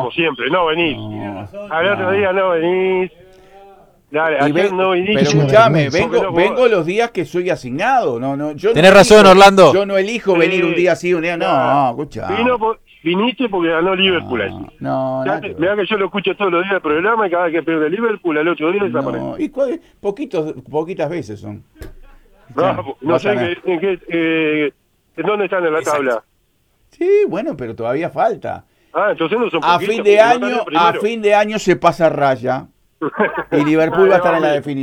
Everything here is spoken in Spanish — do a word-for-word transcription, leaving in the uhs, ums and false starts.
como siempre, no venís. No, Al otro no. día no venís. Dale, Y ayer ven- no viniste. pero una escuchame, vergüenza. vengo, Porque no vengo jugás. los días que soy asignado. No, no, yo Tenés no razón, elijo- Orlando. Yo no elijo Sí. venir un día así, un día no. Claro. Escucha. Vino por- viniste porque ganó Liverpool allí. No, Ya nada te- que ver. mirá que yo lo escucho todos los días del programa y cada vez que pierde Liverpool, al otro día desaparece. No, y cuál- poquitos, poquitas veces son. No, no sé en qué, en, qué, eh, en dónde están en la Exacto. tabla. Sí, bueno, pero todavía falta. Ah, entonces no son A poquitos, fin de porque no están año, en a primero. fin de año se pasa raya y Liverpool va a estar en la Vale, definición.